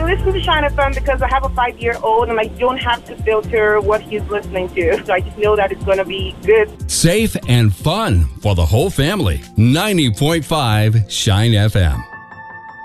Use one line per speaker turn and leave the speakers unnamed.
listen to Shine FM because I have a 5-year-old and I don't have to filter what he's listening to. So I just know that it's going to be good.
Safe and fun for the whole family. 90.5 Shine FM.